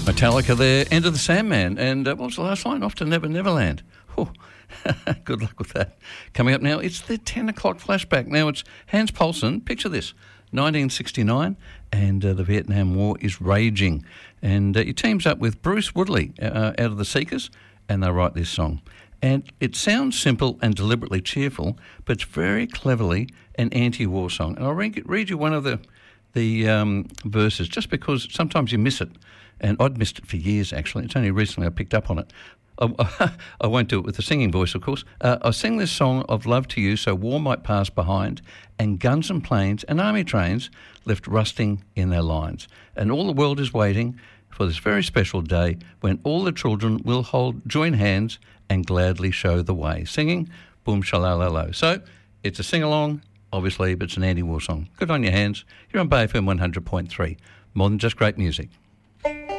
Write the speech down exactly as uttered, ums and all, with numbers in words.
Metallica there, Enter the Sandman. And uh, what was the last line? Off to Never Neverland. Oh, good luck with that. Coming up now, it's the ten o'clock flashback. Now it's Hans Poulsen. Picture this, nineteen sixty-nine, and uh, the Vietnam War is raging. And uh, he teams up with Bruce Woodley uh, out of the Seekers, and they write this song. And it sounds simple and deliberately cheerful, but it's very cleverly an anti-war song. And I'll read, read you one of the, the um, verses, just because sometimes you miss it. And I'd missed it for years, actually. It's only recently I picked up on it. I, I won't do it with the singing voice, of course. Uh, I sing this song of love to you so war might pass behind, and guns and planes and army trains left rusting in their lines. And all the world is waiting for this very special day when all the children will hold, join hands and gladly show the way. Singing Boom Shalalalo. So it's a sing-along, obviously, but it's an anti-war song. Good on your hands. You're on Bay F M one hundred point three. More than just great music.